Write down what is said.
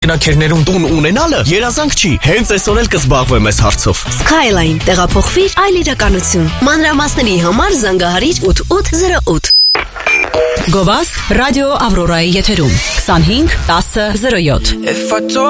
Քերներում տուն ունենալը երազանք չի, հենց այսօր էլ կզբաղվեմ այս հարցով։ Skyline տեղափոխվիր այլ իրականություն։ Մանրամասների համար զանգահարիր 8808։ Գովազդ ռադիո Ավրորայի եթերում 25 10 07